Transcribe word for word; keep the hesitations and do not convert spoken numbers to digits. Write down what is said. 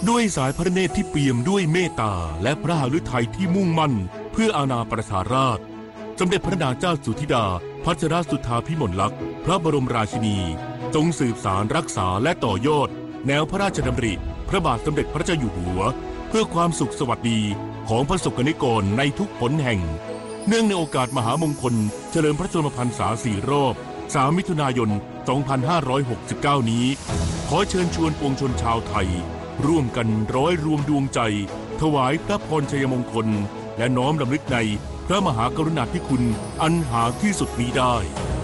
ด้วยสายพระเนตรที่เปี่ยมด้วยเมตตาและพระหฤทัยที่มุ่งมั่นเพื่ออาณาประชาราษฎร์สมเด็จพระนางเจ้าสุธิดาพัชรสุทธาภิมลลักษณ์พระบรมราชินีจงสืบสารรักษาและต่อยอดแนวพระราชดำริพระบาทสมเด็จพระเจ้าอยู่หัวเพื่อความสุขสวัสดีของพระสงฆ์นิกรในทุกหนแห่งเนื่องในโอกาสมหามงคลเฉลิมพระชนมพรรษาสี่รอบสามมิถุนายนสองพันห้าร้อยหกสิบเก้านี้ขอเชิญชวนปวงชนชาวไทยร่วมกันร้อยรวมดวงใจถวายพระพรชัยมงคลและน้อมรำลึกในพระมหากรุณาธิคุณอันหาที่สุดมิได้